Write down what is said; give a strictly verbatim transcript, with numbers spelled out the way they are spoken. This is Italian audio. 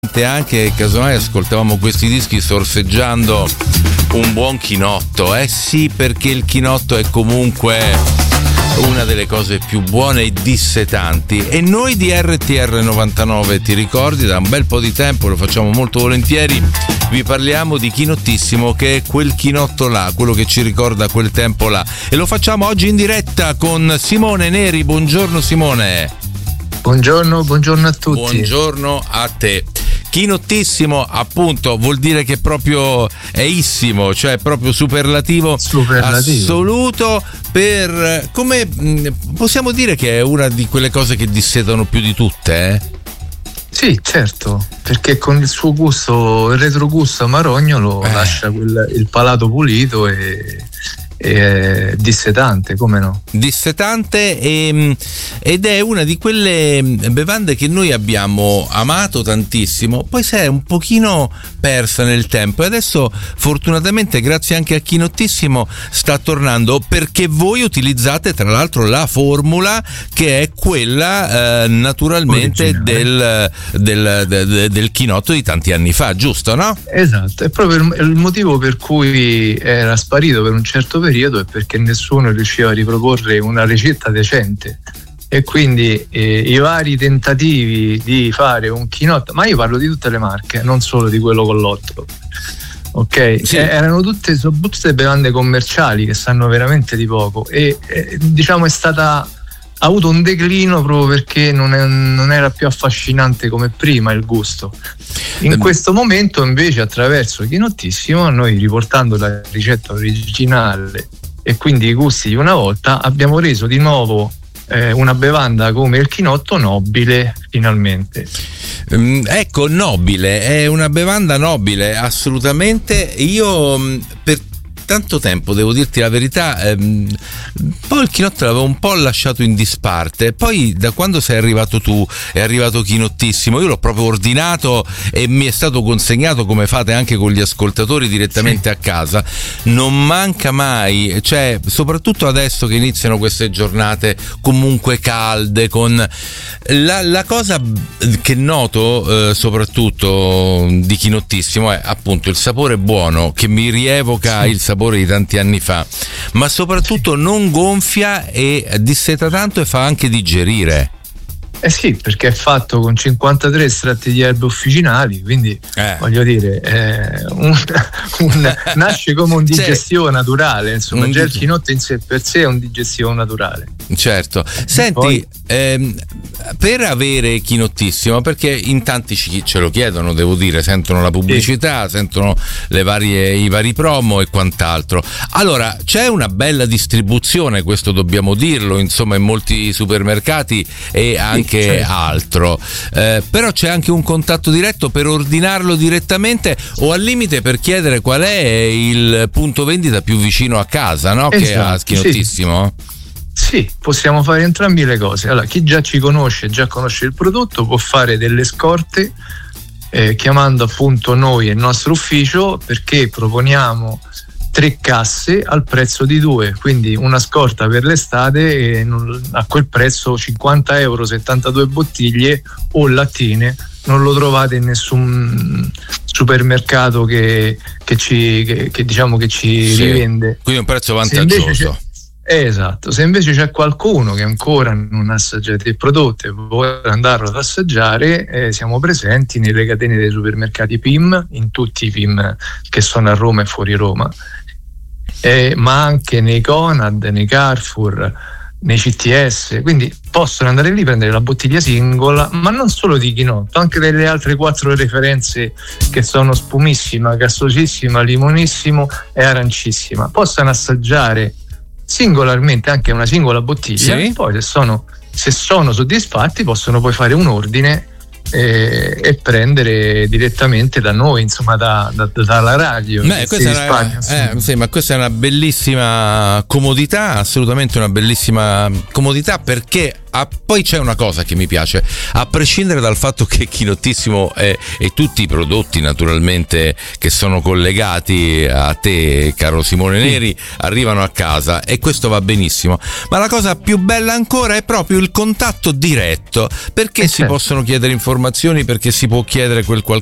Anche casomai ascoltavamo questi dischi sorseggiando un buon chinotto. Eh sì, perché il chinotto è comunque una delle cose più buone e dissetanti. E noi di R T R novantanove, ti ricordi, da un bel po' di tempo, lo facciamo molto volentieri, vi parliamo di Chinottissimo, che è quel chinotto là, quello che ci ricorda quel tempo là, e lo facciamo oggi in diretta con Simone Neri. Buongiorno Simone. Buongiorno, buongiorno a tutti. Buongiorno a te. Chinottissimo, appunto, vuol dire che proprio è issimo, cioè proprio superlativo, superlativo assoluto, per, come possiamo dire che è una di quelle cose che dissetano più di tutte, eh? Sì, certo, perché con il suo gusto, il retrogusto amarognolo, eh. lascia quel, il palato pulito e è dissetante, come no? Dissetante e, ed è una di quelle bevande che noi abbiamo amato tantissimo, poi si è un pochino persa nel tempo e adesso fortunatamente, grazie anche a Chinottissimo, sta tornando, perché voi utilizzate tra l'altro la formula che è quella eh, naturalmente del, del, del, del chinotto di tanti anni fa, giusto, no? Esatto, è proprio il, il motivo per cui era sparito per un certo periodo periodo è perché nessuno riusciva a riproporre una ricetta decente, e quindi eh, i vari tentativi di fare un chinotto, ma io parlo di tutte le marche, non solo di quello con l'otto, ok? Sì. Eh, erano tutte, sono tutte bevande commerciali che sanno veramente di poco e eh, diciamo è stata ha avuto un declino proprio perché non, è, non era più affascinante come prima il gusto. In questo momento invece, attraverso Chinottissimo, noi riportando la ricetta originale e quindi i gusti di una volta, abbiamo reso di nuovo eh, una bevanda come il chinotto nobile, finalmente. Um, ecco, nobile, è una bevanda nobile, assolutamente. Io per tanto tempo, devo dirti la verità, ehm, poi il chinotto l'avevo un po' lasciato in disparte, poi da quando sei arrivato tu è arrivato Chinottissimo, io l'ho proprio ordinato e mi è stato consegnato, come fate anche con gli ascoltatori, direttamente sì. a casa. Non manca mai, cioè soprattutto adesso che iniziano queste giornate comunque calde, con la, la cosa che noto eh, soprattutto di Chinottissimo è appunto il sapore buono che mi rievoca sì. il sapore di tanti anni fa, ma soprattutto non gonfia e disseta tanto e fa anche digerire. Eh sì, perché è fatto con cinquantatré estratti di erbe officinali, quindi eh. voglio dire eh, un, un, nasce come un digestivo cioè, naturale, insomma, già il chinotto in sé per sé è un digestivo naturale. Certo. Senti, poi, ehm, per avere Chinottissimo, perché in tanti ci, ce lo chiedono, devo dire, sentono la pubblicità, sì. sentono le varie, i vari promo e quant'altro. Allora, c'è una bella distribuzione, questo dobbiamo dirlo, insomma, in molti supermercati e anche sì, certo. altro. Eh, però c'è anche un contatto diretto per ordinarlo direttamente o al limite per chiedere qual è il punto vendita più vicino a casa, no? Esatto, che ha Chinottissimo. Sì. Sì, possiamo fare entrambi le cose. Allora, chi già ci conosce, già conosce il prodotto, può fare delle scorte eh, chiamando appunto noi e il nostro ufficio, perché proponiamo tre casse al prezzo di due, quindi una scorta per l'estate e non, a quel prezzo cinquanta euro, settantadue bottiglie o lattine. Non lo trovate in nessun supermercato che, che ci che, che diciamo che ci sì. rivende. Quindi un prezzo vantaggioso. Esatto, se invece c'è qualcuno che ancora non ha assaggiato il prodotto e vuole andarlo ad assaggiare, eh, siamo presenti nelle catene dei supermercati P I M, in tutti i P I M che sono a Roma e fuori Roma, eh, ma anche nei Conad, nei Carrefour, nei C T S, quindi possono andare lì, prendere la bottiglia singola, ma non solo di chinotto, anche delle altre quattro referenze che sono spumissima, gassosissima, limonissimo e arancissima. Possono assaggiare singolarmente anche una singola bottiglia, sì. poi se sono, se sono soddisfatti possono poi fare un ordine e, e prendere direttamente da noi, insomma da, da, dalla radio. Beh, questa è una, Spagna, eh, sì, ma questa è una bellissima comodità, assolutamente una bellissima comodità, perché ah, poi c'è una cosa che mi piace, a prescindere dal fatto che Chinottissimo è, e tutti i prodotti naturalmente che sono collegati a te, caro Simone Neri, arrivano a casa, e questo va benissimo, ma la cosa più bella ancora è proprio il contatto diretto, perché eh si certo. possono chiedere informazioni informazioni perché si può chiedere quel qualcosa